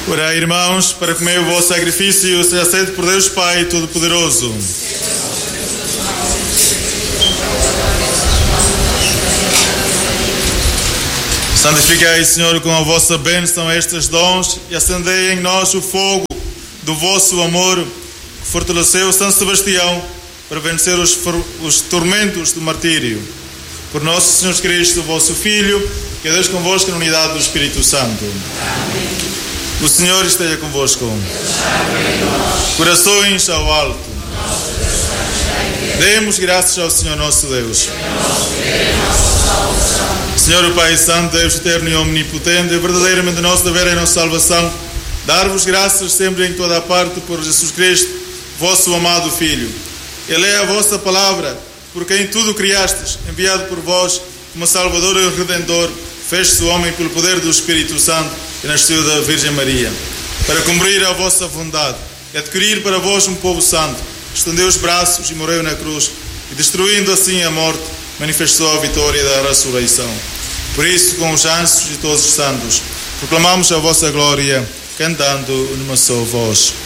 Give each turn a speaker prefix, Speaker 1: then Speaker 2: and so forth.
Speaker 1: Orai, irmãos, para que meio o vosso sacrifício seja aceito por Deus Pai Todo-Poderoso. Santificai, Senhor, com a vossa bênção estes dons e acendei em nós o fogo do vosso amor, que fortaleceu São Sebastião para vencer os tormentos do martírio. Por nosso Senhor Cristo, vosso Filho, que é Deus convosco na unidade do Espírito Santo. Amém. O Senhor esteja convosco. Corações ao alto. Demos graças ao Senhor nosso Deus. Senhor, o Pai Santo, Deus eterno e omnipotente, é verdadeiramente nosso dever e nossa salvação dar-vos graças sempre em toda a parte por Jesus Cristo, vosso amado Filho. Ele é a vossa palavra, por quem tudo criastes, enviado por vós como Salvador e Redentor, fez-se homem pelo poder do Espírito Santo e nasceu da Virgem Maria, para cumprir a vossa vontade e adquirir para vós um povo santo. Estendeu os braços e morreu na cruz, e destruindo assim a morte, manifestou a vitória da ressurreição. Por isso, com os anjos e todos os santos, proclamamos a vossa glória, cantando numa só voz.